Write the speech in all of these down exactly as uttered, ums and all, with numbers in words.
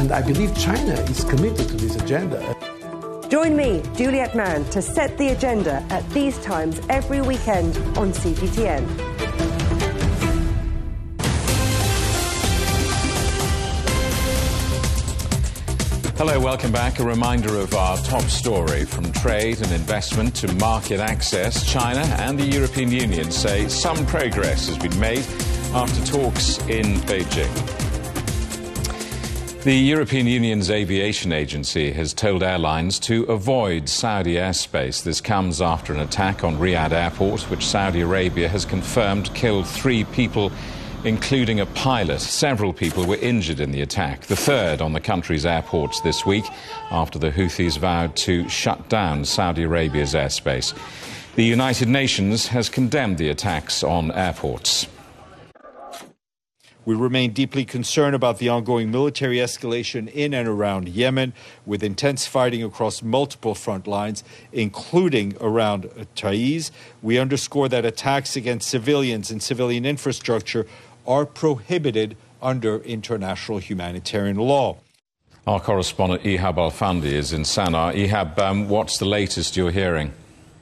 And I believe China is committed to this agenda. Join me, Juliet Mann, to set the agenda at these times every weekend on C G T N. Hello, welcome back. A reminder of our top story. From trade and investment to market access, China and the European Union say some progress has been made after talks in Beijing. The European Union's aviation agency has told airlines to avoid Saudi airspace. This comes after an attack on Riyadh airport, which Saudi Arabia has confirmed killed three people, including a pilot. Several people were injured in the attack, the third on the country's airports this week, after the Houthis vowed to shut down Saudi Arabia's airspace. The United Nations has condemned the attacks on airports. We remain deeply concerned about the ongoing military escalation in and around Yemen, with intense fighting across multiple front lines, including around Taiz. We underscore that attacks against civilians and civilian infrastructure are prohibited under international humanitarian law. Our correspondent Ihab Al-Fandi is in Sana'a. Ihab, um, what's the latest you're hearing?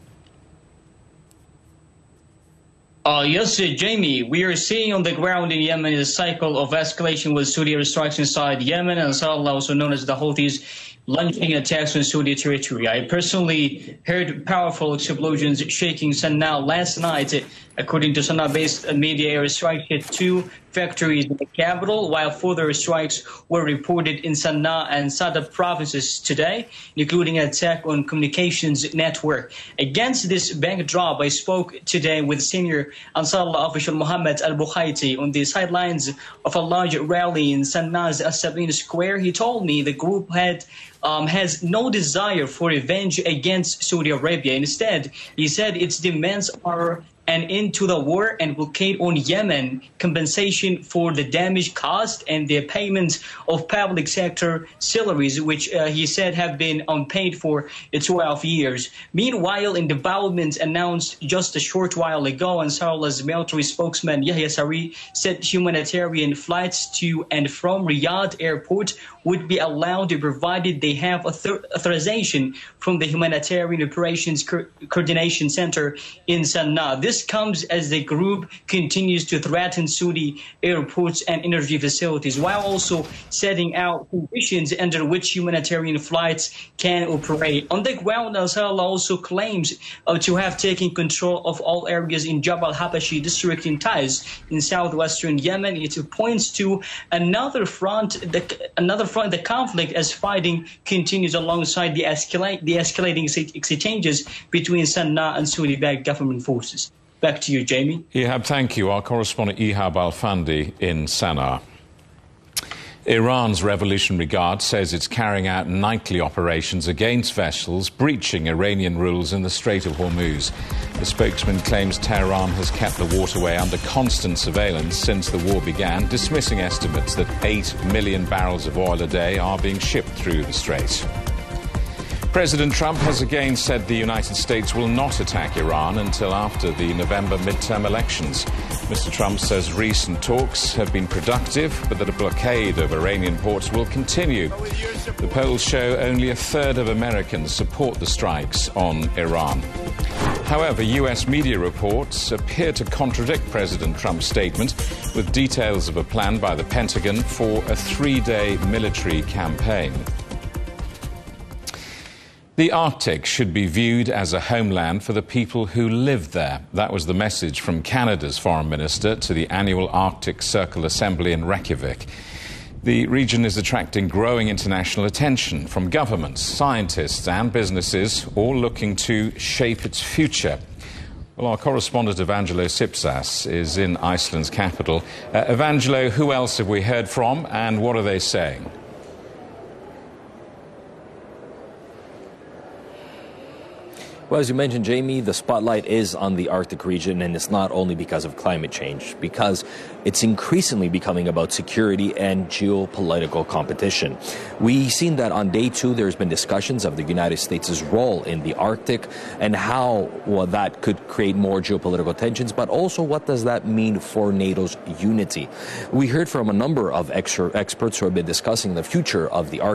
Uh, yes, uh, Jamie, we are seeing on the ground in Yemen a cycle of escalation with Saudi airstrikes inside Yemen, and Ansarullah, also known as the Houthis, launching attacks on Saudi territory. I personally heard powerful explosions shaking Sana'a last night. According to Sana'a-based media, airstrikes hit two factories in the capital, while further strikes were reported in Sana'a and Sada provinces today, including an attack on communications network. Against this backdrop, I spoke today with senior Ansarullah official Mohammed Al-Bukhaiti on the sidelines of a large rally in Sana'a's As-Sabin Square. He told me the group had Um, has no desire for revenge against Saudi Arabia. Instead, he said its demands are an end to the war and blockade on Yemen, compensation for the damage caused, and the payment of public sector salaries, which uh, he said have been unpaid for twelve years. Meanwhile, in developments announced just a short while ago, Ansarullah's military spokesman Yahya Sari said humanitarian flights to and from Riyadh airport would be allowed, provided they have author authorization from the Humanitarian Operations Co Coordination Center in Sana'a. This comes as the group continues to threaten Saudi airports and energy facilities, while also setting out conditions under which humanitarian flights can operate. On the ground, Ansarullah also claims uh, to have taken control of all areas in Jabal Habashi district in Taiz in southwestern Yemen. It points to another front, the, another front, the conflict as fighting continues alongside the, escalate, the escalating exchanges between Sana'a and Saudi-backed government forces. Back to you, Jamie. Ihab, thank you. Our correspondent Ihab Al-Fandi in Sana'a. Iran's Revolutionary Guard says it's carrying out nightly operations against vessels breaching Iranian rules in the Strait of Hormuz. The spokesman claims Tehran has kept the waterway under constant surveillance since the war began, dismissing estimates that eight million barrels of oil a day are being shipped through the strait. President Trump has again said the United States will not attack Iran until after the November midterm elections. Mister Trump says recent talks have been productive, but that a blockade of Iranian ports will continue. The polls show only a third of Americans support the strikes on Iran. However, U S media reports appear to contradict President Trump's statement, with details of a plan by the Pentagon for a three-day military campaign. The Arctic should be viewed as a homeland for the people who live there. That was the message from Canada's Foreign Minister to the annual Arctic Circle Assembly in Reykjavik. The region is attracting growing international attention from governments, scientists and businesses, all looking to shape its future. Well, our correspondent Evangelo Sipsas is in Iceland's capital. Uh, Evangelo, who else have we heard from and what are they saying? Well, as you mentioned, Jamie, the spotlight is on the Arctic region, and it's not only because of climate change, because it's increasingly becoming about security and geopolitical competition. We've seen that on day two, there's been discussions of the United States' role in the Arctic and how well, that could create more geopolitical tensions, but also what does that mean for NATO's unity? We heard from a number of ex- experts who have been discussing the future of the Arctic